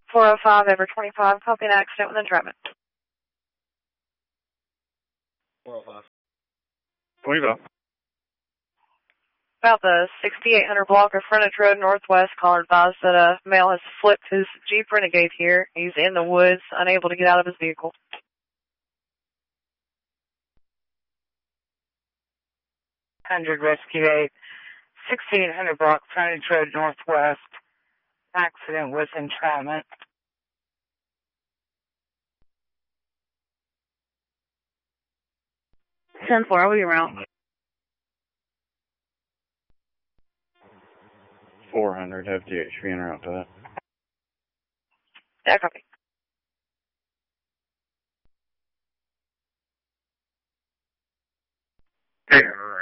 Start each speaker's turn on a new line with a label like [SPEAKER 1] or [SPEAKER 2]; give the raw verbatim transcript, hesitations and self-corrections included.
[SPEAKER 1] four oh five over twenty-five, copy an accident with entrapment.
[SPEAKER 2] four oh five. twenty-five.
[SPEAKER 1] About the sixty-eight hundred block of Frontage Road Northwest, caller advised that a male has flipped his Jeep Renegade here. He's in the woods, unable to get out of his vehicle.
[SPEAKER 3] one hundred Rescue eight, sixty-eight hundred block Frontage Road Northwest. Accident with entrapment.
[SPEAKER 1] ten four, I'll be around.
[SPEAKER 2] four hundred F G H being route to that.
[SPEAKER 1] Yeah, copy.
[SPEAKER 2] Hey,